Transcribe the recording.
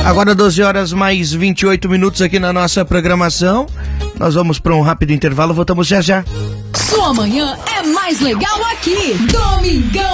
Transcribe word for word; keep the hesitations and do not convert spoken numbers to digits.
Agora doze horas mais vinte e oito minutos aqui na nossa programação. Nós vamos para um rápido intervalo, voltamos já já. Sua manhã é mais legal aqui. Domingão